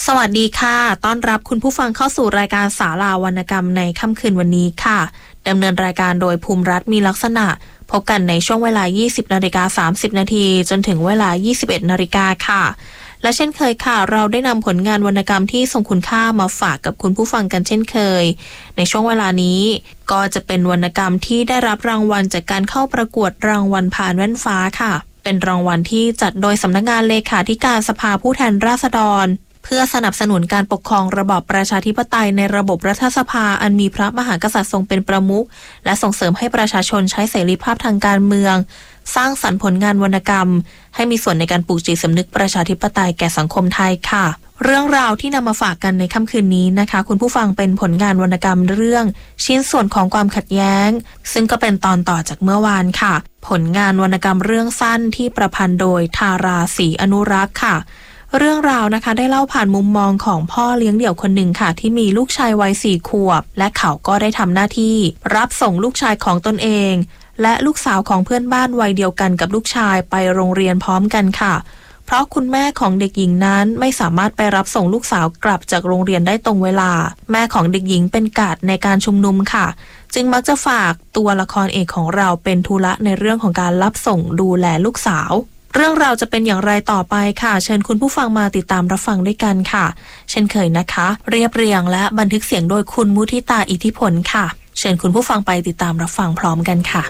สวัสดีค่ะต้อนรับคุณผู้ฟังเข้าสู่รายการศาลาวรรณกรรมในค่ำคืนวันนี้ค่ะดำเนินรายการโดยภูมิรัตน์มีลักษณะพบกันในช่วงเวลา 20:30 นาทีจนถึงเวลา 21 นาฬิกาค่ะและเช่นเคยค่ะเราได้นำผลงานวรรณกรรมที่ทรงคุณค่ามาฝากกับคุณผู้ฟังกันเช่นเคยในช่วงเวลานี้ก็จะเป็นวรรณกรรมที่ได้รับรางวัลจากการเข้าประกวดรางวัลผ่านแว่นฟ้าค่ะเป็นรางวัลที่จัดโดยสำนักงานเลขาธิการสภาผู้แทนราษฎรเพื่อสนับสนุนการปกครองระบอบประชาธิปไตยในระบบรัฐสภาอันมีพระมหากษัตริย์ทรงเป็นประมุขและส่งเสริมให้ประชาชนใช้เสรีภาพทางการเมืองสร้างสรรค์ผลงานวรรณกรรมให้มีส่วนในการปลูกจิตสำนึกประชาธิปไตยแก่สังคมไทยค่ะเรื่องราวที่นำมาฝากกันในค่ำคืนนี้นะคะคุณผู้ฟังเป็นผลงานวรรณกรรมเรื่องชิ้นส่วนของความขัดแย้งซึ่งก็เป็นตอนต่อจากเมื่อวานค่ะผลงานวรรณกรรมเรื่องสั้นที่ประพันธ์โดยธาราศรีอนุรักษ์ค่ะเรื่องราวนะคะได้เล่าผ่านมุมมองของพ่อเลี้ยงเดี่ยวคนหนึ่งค่ะที่มีลูกชายวัย4 ขวบและเขาก็ได้ทำหน้าที่รับส่งลูกชายของตนเองและลูกสาวของเพื่อนบ้านวัยเดียวกันกับลูกชายไปโรงเรียนพร้อมกันค่ะเพราะคุณแม่ของเด็กหญิงนั้นไม่สามารถไปรับส่งลูกสาวกลับจากโรงเรียนได้ตรงเวลาแม่ของเด็กหญิงเป็นกาดในการชุมนุมค่ะจึงมักจะฝากตัวละครเอกของเราเป็นธุระในเรื่องของการรับส่งดูแลลูกสาวเรื่องราวจะเป็นอย่างไรต่อไปค่ะเชิญคุณผู้ฟังมาติดตามรับฟังด้วยกันค่ะเช่นเคยนะคะเรียบเรียงและบันทึกเสียงโดยคุณมุทิตาอิทธิพลค่ะเชิญคุณผู้ฟังไปติดตามรับฟังพร้อมกันค่ะ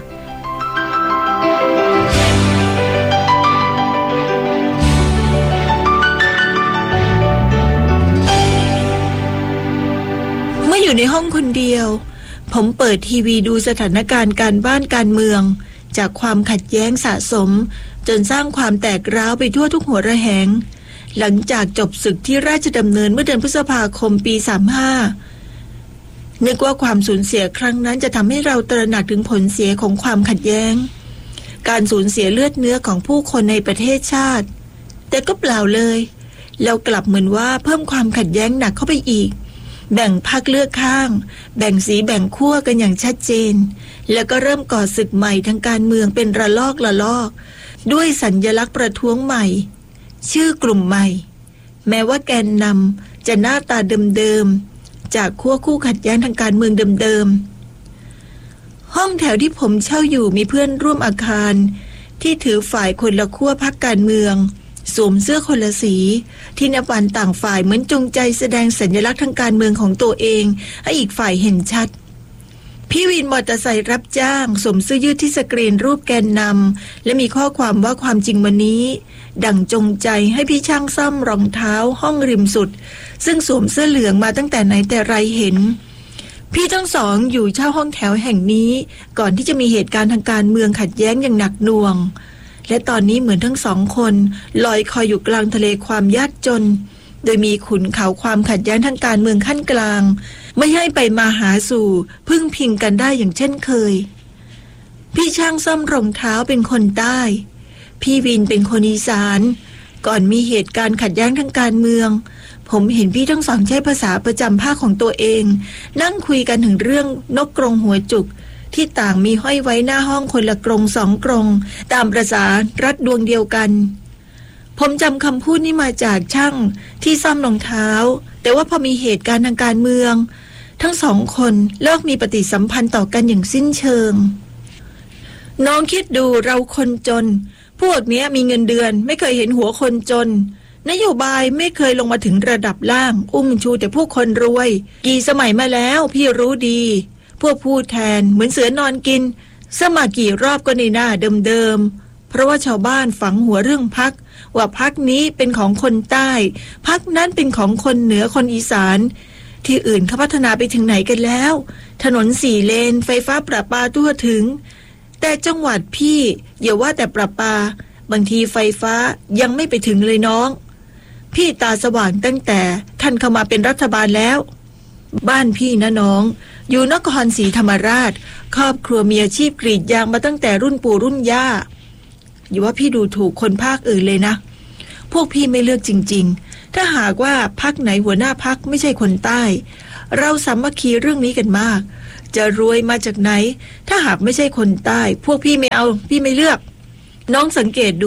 เมื่ออยู่ในห้องคนเดียวผมเปิดทีวีดูสถานการณ์การบ้านการเมืองจากความขัดแย้งสะสมจนสร้างความแตกร้าวไปทั่วทุกหัวระแหงหลังจากจบศึกที่ราชดำเนินเมื่อเดือนพฤษภาคมปี 35นึกว่าความสูญเสียครั้งนั้นจะทำให้เราตระหนักถึงผลเสียของความขัดแย้งการสูญเสียเลือดเนื้อของผู้คนในประเทศชาติแต่ก็เปล่าเลยเรากลับเหมือนว่าเพิ่มความขัดแย้งหนักเข้าไปอีกแบ่งพรรคเลือกข้างแบ่งสีแบ่งขั้วกันอย่างชัดเจนแล้วก็เริ่มก่อศึกใหม่ทางการเมืองเป็นระลอกด้วยสัญลักษณ์ประท้วงใหม่ชื่อกลุ่มใหม่แม้ว่าแกนนำจะหน้าตาเดิมๆจากขั้วคู่ขัดแย้งทางการเมืองเดิมๆห้องแถวที่ผมเช่าอยู่มีเพื่อนร่วมอาคารที่ถือฝ่ายคนละขั้วพรรคการเมืองสวมเสื้อคนละสีที่นับวันต่างฝ่ายเหมือนจงใจแสดงสัญลักษณ์ทางการเมืองของตัวเองให้อีกฝ่ายเห็นชัดพี่วินมอเตอร์ไซค์รับจ้างสวมเสื้อยืดที่สกรีนรูปแกนนำและมีข้อความว่าความจริงวันนี้ดั่งจงใจให้พี่ช่างซ่อมรองเท้าห้องริมสุดซึ่งสวมเสื้อเหลืองมาตั้งแต่ไหนแต่ไรเห็นพี่ทั้งสองอยู่เช่าห้องแถวแห่งนี้ก่อนที่จะมีเหตุการณ์ทางการเมืองขัดแย้งอย่างหนักหน่วงและตอนนี้เหมือนทั้งสองคนลอยคอยอยู่กลางทะเลความยากจนโดยมีขุนเขาความขัดแย้งทางการเมืองขั้นกลางไม่ให้ไปมาหาสู่พึ่งพิงกันได้อย่างเช่นเคยพี่ช่างซ่อมรองเท้าเป็นคนใต้พี่วินเป็นคนอีสานก่อนมีเหตุการณ์ขัดแย้งทางการเมืองผมเห็นพี่ทั้งสองใช้ภาษาประจำภาคของตัวเองนั่งคุยกันถึงเรื่องนกกรงหัวจุกที่ต่างมีห้อยไว้หน้าห้องคนละกรง2 กรงตามประสารัดดวงเดียวกันผมจำคำพูดนี้มาจากช่างที่ซ่อมรองเท้าแต่ว่าพอมีเหตุการณ์ทางการเมืองทั้ง2 คนเลิกมีปฏิสัมพันธ์ต่อกันอย่างสิ้นเชิงน้องคิดดูเราคนจนพวกเนี้ยมีเงินเดือนไม่เคยเห็นหัวคนจนนโยบายไม่เคยลงมาถึงระดับล่างอุ้มชูแต่พวกคนรวยกี่สมัยมาแล้วพี่รู้ดีพวกผู้แทนเหมือนเสือนอนกินสมัครกี่รอบก็ในหน้าเดิมๆเพราะว่าชาวบ้านฝังหัวเรื่องพรรคว่าพรรคนี้เป็นของคนใต้พรรคนั้นเป็นของคนเหนือคนอีสานที่อื่นเขาพัฒนาไปถึงไหนกันแล้วถนน4 เลนไฟฟ้าประปาทั่วถึงแต่จังหวัดพี่อย่าว่าแต่ประปาบางทีไฟฟ้ายังไม่ไปถึงเลยน้องพี่ตาสว่างตั้งแต่ท่านเข้ามาเป็นรัฐบาลแล้วบ้านพี่นะน้องอยู่นครศรีธรรมราชครอบครัวมีอาชีพกรีดยางมาตั้งแต่รุ่นปู่รุ่นย่าอย่าว่าพี่ดูถูกคนภาคอื่นเลยนะพวกพี่ไม่เลือกจริงๆถ้าหากว่าพรรคไหนหัวหน้าพรรคไม่ใช่คนใต้เราสามัคคีเรื่องนี้กันมากจะรวยมาจากไหนถ้าหากไม่ใช่คนใต้พวกพี่ไม่เอาพี่ไม่เลือกน้องสังเกตดูนะ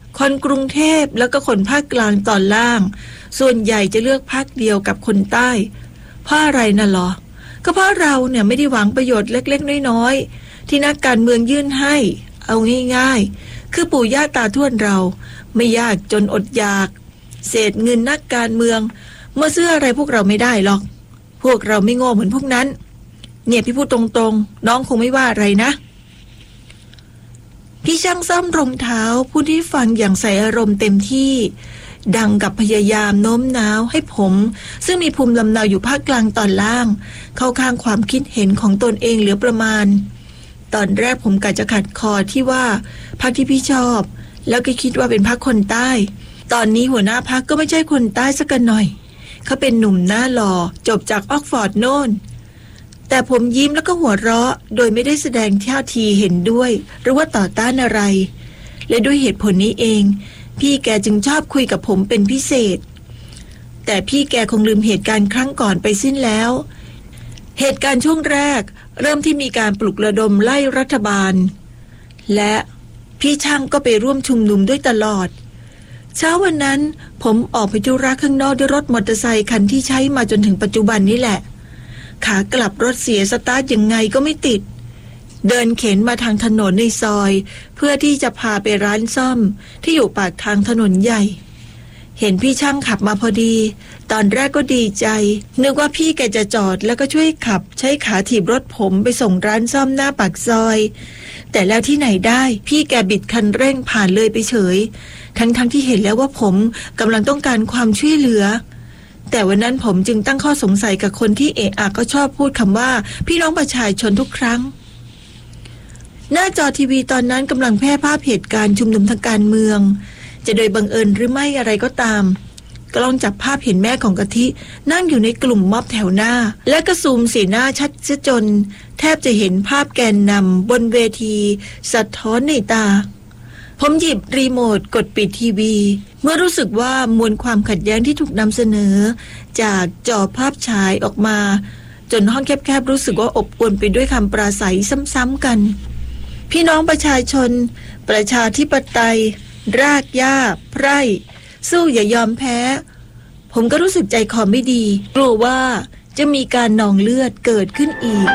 คนกรุงเทพแล้วก็คนภาคกลางตอนล่างส่วนใหญ่จะเลือกพรรคเดียวกับคนใต้เพราะอะไรน่ะหรอก็เพราะเราเนี่ยไม่ได้หวังประโยชน์เล็กๆน้อยๆที่นักการเมืองยื่นให้เอาง่ายๆคือปู่ย่าตาทวดเราไม่ยากจนอดอยากเศษเงินนักการเมืองเมื่อซื้ออะไรพวกเราไม่ได้หรอกพวกเราไม่โง่เหมือนพวกนั้นเนี่ยพี่พูดตรงๆน้องคงไม่ว่าอะไรนะพี่ช่างซ่อมรองเท้าผู้ที่ฟังอย่างใส่อารมณ์เต็มที่ดังกับพยายามโน้มน้าวให้ผมซึ่งมีภูมิลำเนาอยู่ภาคกลางตอนล่างเข้าข้างความคิดเห็นของตนเองเหลือประมาณตอนแรกผมกะจะขัดคอที่ว่าพรรคที่พี่ชอบแล้วก็คิดว่าเป็นพรรคคนใต้ตอนนี้หัวหน้าพรรคก็ไม่ใช่คนใต้สักหน่อยเขาเป็นหนุ่มหน้าหล่อจบจากออกฟอร์ดโน่นแต่ผมยิ้มแล้วก็หัวเราะโดยไม่ได้แสดงท่าทีเห็นด้วยหรือว่าต่อต้านอะไรและด้วยเหตุผลนี้เองพี่แกจึงชอบคุยกับผมเป็นพิเศษแต่พี่แกคงลืมเหตุการณ์ครั้งก่อนไปสิ้นแล้วเหตุการณ์ช่วงแรกเริ่มที่มีการปลุกระดมไล่รัฐบาลและพี่ช่างก็ไปร่วมชุมนุมด้วยตลอดเช้าวันนั้นผมออกไปธุระข้างนอกด้วยรถมอเตอร์ไซค์คันที่ใช้มาจนถึงปัจจุบันนี่แหละขากลับรถเสียสตาร์ทยังไงก็ไม่ติดเดินเข็นมาทางถนนในซอยเพื่อที่จะพาไปร้านซ่อมที่อยู่ปากทางถนนใหญ่เห็นพี่ช่างขับมาพอดีตอนแรกก็ดีใจนึกว่าพี่แกจะจอดแล้วก็ช่วยขับใช้ขาถีบรถผมไปส่งร้านซ่อมหน้าปากซอยแต่แล้วที่ไหนได้พี่แกบิดคันเร่งผ่านเลยไปเฉยทั้งที่เห็นแล้วว่าผมกำลังต้องการความช่วยเหลือแต่วันนั้นผมจึงตั้งข้อสงสัยกับคนที่เอะอะก็ชอบพูดคำว่าพี่น้องประชาชนทุกครั้งหน้าจอทีวีตอนนั้นกำลังแพร่ภาพเหตุการณ์ชุมนุมทางการเมืองจะโดยบังเอิญหรือไม่อะไรก็ตามกล้องจับภาพเห็นแม่ของกะทินั่งอยู่ในกลุ่มม็อบแถวหน้าและก็ซูมสีหน้าชัดเสียจนแทบจะเห็นภาพแกนนำบนเวทีสะท้อนในตาผมหยิบรีโมทกดปิดทีวีเมื่อรู้สึกว่ามวลความขัดแย้งที่ถูกนำเสนอจากจอภาพฉายออกมาจนห้องแคบๆรู้สึกว่าอบอวลไปด้วยคำปราศัยซ้ำๆกันพี่น้องประชาชนประชาธิปไตยรากหญ้าไพร่สู้อย่ายอมแพ้ผมก็รู้สึกใจคอไม่ดีกลัวว่าจะมีการนองเลือดเกิดขึ้นอีก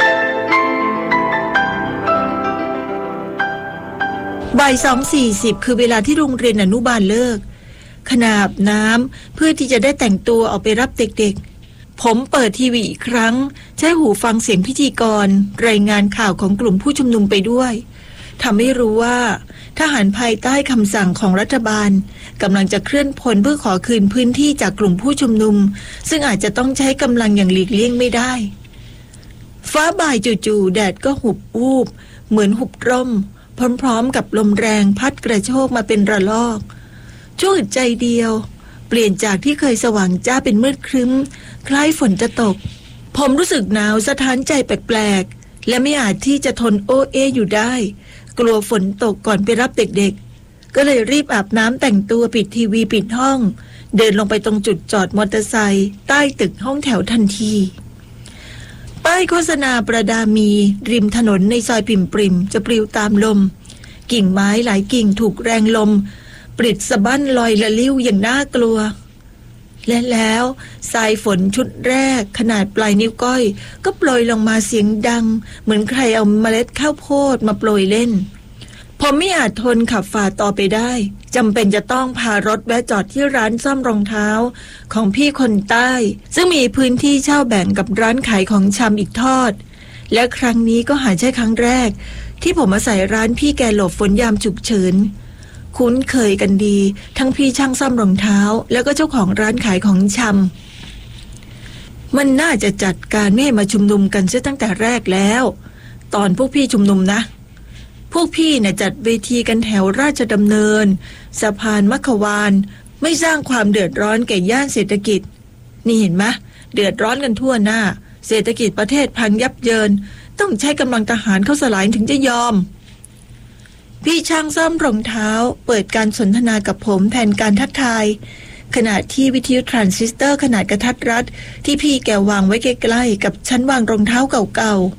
บ่าย 2:40 คือเวลาที่โรงเรียนอนุบาลเลิกขณะอาบน้ำเพื่อที่จะได้แต่งตัวออกไปรับเด็กๆผมเปิดทีวีอีกครั้งใช้หูฟังเสียงพิธีกรรายงานข่าวของกลุ่มผู้ชุมนุมไปด้วยทำให้รู้ว่าทหารภายใต้คำสั่งของรัฐบาลกำลังจะเคลื่อนพลเพื่อขอคืนพื้นที่จากกลุ่มผู้ชุมนุมซึ่งอาจจะต้องใช้กำลังอย่างหลีกเลี่ยงไม่ได้ฟ้าบ่ายจู่ๆแดดก็หุบวูบเหมือนหุบร่มพร้อมๆกับลมแรงพัดกระโชกมาเป็นระลอกชั่วอึดใจเดียวเปลี่ยนจากที่เคยสว่างจ้าเป็นมืดครึ้มคล้ายฝนจะตกผมรู้สึกหนาวสะท้านใจแปลกๆและไม่อาจที่จะทนโอเออยู่ได้กลัวฝนตกก่อนไปรับเด็กๆก็เลยรีบอาบน้ำแต่งตัวปิดทีวีปิดห้องเดินลงไปตรงจุดจอดมอเตอร์ไซค์ใต้ตึกห้องแถวทันทีป้ายโฆษณาประดามีริมถนนในซอยปิ่มปริมจะปลิวตามลมกิ่งไม้หลายกิ่งถูกแรงลมปลิดสะบั้นลอยละลิ้วอย่างน่ากลัวและแล้วสายฝนชุดแรกขนาดปลายนิ้วก้อยก็โปรยลงมาเสียงดังเหมือนใครเอาเมล็ดข้าวโพดมาโปรยเล่นผมไม่อาจทนขับฝ่าต่อไปได้จำเป็นจะต้องพารถแวะจอดที่ร้านซ่อมรองเท้าของพี่คนใต้ซึ่งมีพื้นที่เช่าแบ่งกับร้านขายของชำอีกทอดและครั้งนี้ก็หาใช่ครั้งแรกที่ผมมาใส่ร้านพี่แกหลบฝนยามฉุกเฉินคุ้นเคยกันดีทั้งพี่ช่างซ่อมรองเท้าแล้วก็เจ้าของร้านขายของชำมันน่าจะจัดการไม่ให้มาชุมนุมกันซะตั้งแต่แรกแล้วตอนพวกพี่ชุมนุมนะพวกพี่เนี่ยจัดเวทีกันแถวราชดำเนินสะพานมัขวานไม่สร้างความเดือดร้อนแก่ย่านเศรษฐกิจนี่เห็นไหมเดือดร้อนกันทั่วหน้าเศรษฐกิจประเทศพังยับเยินต้องใช้กำลังทหารเข้าสลายถึงจะยอมพี่ช่างซ่อมรองเท้าเปิดการสนทนากับผมแทนการทักทายขณะที่วิทยุทรานซิสเตอร์ขนาดกระทัดรัดที่พี่แกวางไว้ใกล้ๆกับชั้นวางรองเท้าเก่าๆ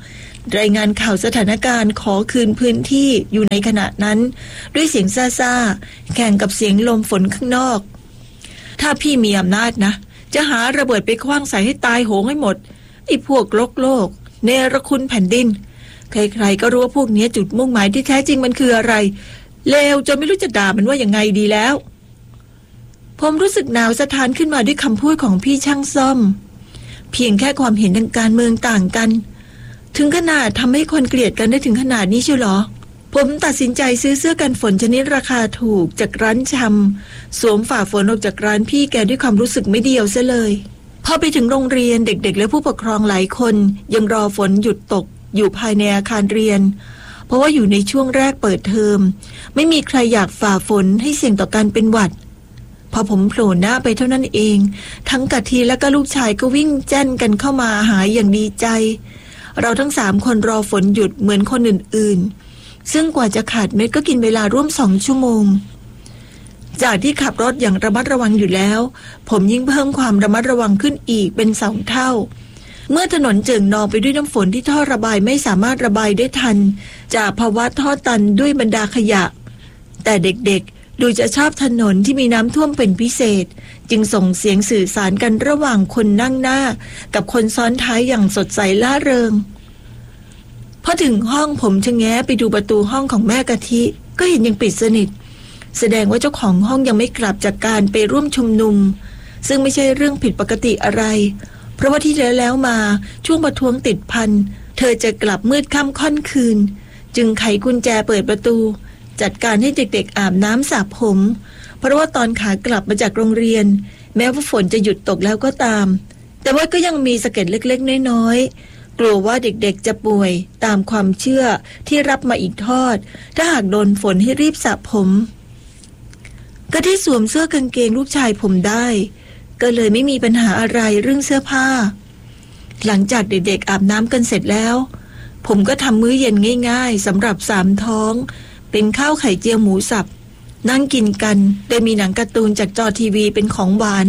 รายงานข่าวสถานการณ์ขอคืนพื้นที่อยู่ในขณะนั้นด้วยเสียงซ่าๆแข่งกับเสียงลมฝนข้างนอกถ้าพี่มีอำนาจนะจะหาระเบิดไปขว้างใส่ให้ตายโหงให้หมดไอ้พวกโลกเนรคุณแผ่นดินใครๆก็รู้ว่าพวกนี้จุดมุ่งหมายที่แท้จริงมันคืออะไรเลวจนไม่รู้จะด่ามันว่ายังไงดีแล้วผมรู้สึกหนาวสะท้านขึ้นมาด้วยคำพูดของพี่ช่างซ่อมเพียงแค่ความเห็นทางการเมืองต่างกันถึงขนาดทำให้คนเกลียดกันได้ถึงขนาดนี้เชียวเหรอผมตัดสินใจซื้อเสื้อกันฝนชนิดราคาถูกจากร้านชำสวมฝ่าฝนออกจากร้านพี่แกด้วยความรู้สึกไม่เดียวซะเลยพอไปถึงโรงเรียนเด็กๆและผู้ปกครองหลายคนยังรอฝนหยุดตกอยู่ภายในอาคารเรียนเพราะว่าอยู่ในช่วงแรกเปิดเทอมไม่มีใครอยากฝ่าฝนให้เสี่ยงต่อการเป็นหวัดพอผมโผล่หน้าไปเท่านั้นเองทั้งกะทิและก็ลูกชายก็วิ่งแจ้นกันเข้ามาหาอย่างดีใจเราทั้ง3 คนรอฝนหยุดเหมือนคนอื่นๆซึ่งกว่าจะขาดเม็ดก็กินเวลาร่วม2 ชั่วโมงจากที่ขับรถอย่างระมัดระวังอยู่แล้วผมยิ่งเพิ่มความระมัดระวังขึ้นอีกเป็น2 เท่าเมื่อถนนเจิ่งนองไปด้วยน้ำฝนที่ท่อระบายไม่สามารถระบายได้ทันจากภาวะท่อตันด้วยบรรดาขยะแต่เด็กๆดูจะชอบถนนที่มีน้ำท่วมเป็นพิเศษจึงส่งเสียงสื่อสารกันระหว่างคนนั่งหน้ากับคนซ้อนท้ายอย่างสดใสล่าเริงพอถึงห้องผมชะแงะไปดูประตูห้องของแม่กะทิก็เห็นยังปิดสนิทแสดงว่าเจ้าของห้องยังไม่กลับจากการไปร่วมชุมนุมซึ่งไม่ใช่เรื่องผิดปกติอะไรเพราะว่าที่แล้วมาช่วงประท้วงติดพันเธอจะกลับมืดค่ำค่อนคืนจึงไขกุญแจเปิดประตูจัดการให้เด็กๆอาบน้ำสระผมเพราะว่าตอนขากลับมาจากโรงเรียนแม้ว่าฝนจะหยุดตกแล้วก็ตามแต่ว่าก็ยังมีสะเก็ดเล็กๆน้อยๆกลัวว่าเด็กๆจะป่วยตามความเชื่อที่รับมาอีกทอดถ้าหากโดนฝนให้รีบสระผมก็ที่สวมเสื้อกางเกงลูกชายผมได้ก็เลยไม่มีปัญหาอะไรเรื่องเสื้อผ้าหลังจากเด็กๆอาบน้ำกันเสร็จแล้วผมก็ทำมื้อเย็นง่ายๆสำหรับ3 ท้องเป็นข้าวไข่เจียวหมูสับนั่งกินกันโดยมีหนังการ์ตูนจากจอทีวีเป็นของหวาน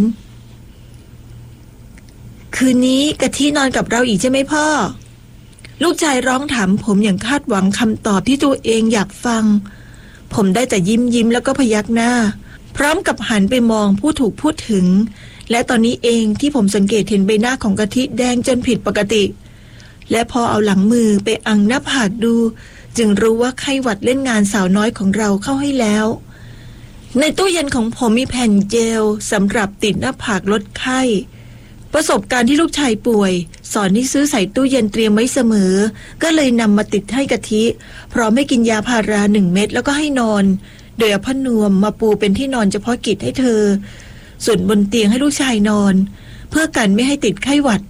คืนนี้กะทินอนกับเราอีกใช่ไหมพ่อลูกชายร้องถามผมอย่างคาดหวังคำตอบที่ตัวเองอยากฟังผมได้แต่ยิ้มแล้วก็พยักหน้าพร้อมกับหันไปมองผู้ถูกพูดถึงและตอนนี้เองที่ผมสังเกตเห็นใบหน้าของกะทิแดงจนผิดปกติและพอเอาหลังมือไปอังหน้าผากดูจึงรู้ว่าไข้หวัดเล่นงานสาวน้อยของเราเข้าให้แล้วในตู้เย็นของผมมีแผ่นเจลสำหรับติดหน้าผากลดไข้ประสบการณ์ที่ลูกชายป่วยสอนให้ซื้อใส่ตู้เย็นเตรียมไว้เสมอก็เลยนำมาติดให้กะทิพร้อมให้กินยาพารา1 เม็ดแล้วก็ให้นอนโดยเอาผ้านวมมาปูเป็นที่นอนเฉพาะกิจให้เธอส่วนบนเตียงให้ลูกชายนอนเพื่อกันไม่ให้ติดไข้หวัด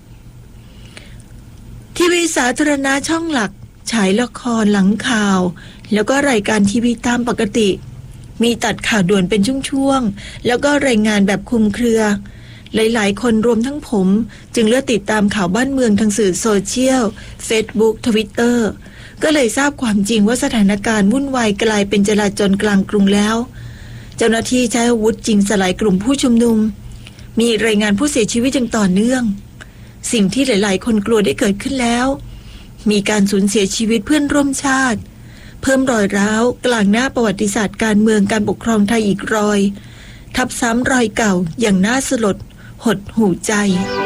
ทีวีสาธารณะช่องหลักฉายละครหลังข่าวแล้วก็รายการทีวีตามปกติมีตัดข่าวด่วนเป็นช่วงๆแล้วก็รายงานแบบคลุมเครือหลายๆคนรวมทั้งผมจึงเลือกติดตามข่าวบ้านเมืองทางสื่อโซเชียล Facebook Twitter ก็เลยทราบความจริงว่าสถานการณ์วุ่นวายกลายเป็นจลาจลกลางกรุงแล้วเจ้าหน้าที่ใช้อาวุธจริงสลายกลุ่มผู้ชุมนุมมีรายงานผู้เสียชีวิตอย่างต่อเนื่องสิ่งที่หลายๆคนกลัวได้เกิดขึ้นแล้วมีการสูญเสียชีวิตเพื่อนร่วมชาติเพิ่มรอยร้าวกลางหน้าประวัติศาสตร์การเมืองการปกครองไทยอีกรอยทับซ้ำรอยเก่าอย่างน่าสลดหดหู่ใจ